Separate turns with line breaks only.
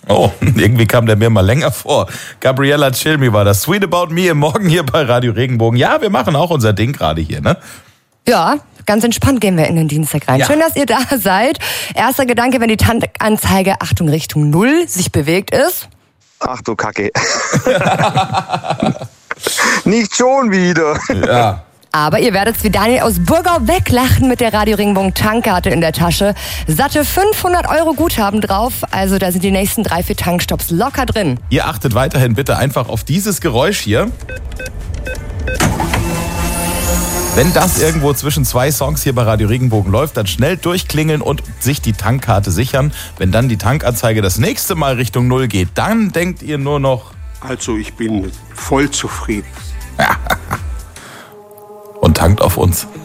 Oh, irgendwie kam der mir mal länger vor. Gabriella Chilmi war das. Sweet About Me im Morgen hier bei Radio Regenbogen. Ja, wir machen auch unser Ding gerade hier, ne?
Ja, ganz entspannt gehen wir in den Dienstag rein. Ja. Schön, dass ihr da seid. Erster Gedanke, wenn die Tankanzeige, Achtung, Richtung 0 sich bewegt ist.
Ach du Kacke. Nicht schon wieder.
Ja.
Aber ihr werdet wie Daniel aus Burgau weglachen mit der Radio Regenbogen Tankkarte in der Tasche. Satte 500 € Guthaben drauf, also da sind die nächsten 3-4 Tankstopps locker drin.
Ihr achtet weiterhin bitte einfach auf dieses Geräusch hier. Wenn das irgendwo zwischen 2 Songs hier bei Radio Regenbogen läuft, dann schnell durchklingeln und sich die Tankkarte sichern. Wenn dann die Tankanzeige das nächste Mal Richtung 0 geht, dann denkt ihr nur noch...
Also ich bin voll zufrieden.
Und tankt auf uns.